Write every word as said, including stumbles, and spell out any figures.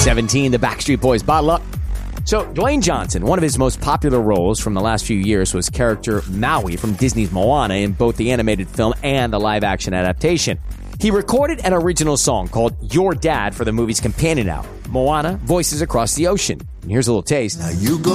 seventeen, the Backstreet Boys, Bottle Up. So, Dwayne Johnson, one of his most popular roles from the last few years was character Maui from Disney's Moana in both the animated film and the live-action adaptation. He recorded an original song called Your Dad for the movie's companion album, Moana, Voices Across the Ocean. And here's a little taste. Now you go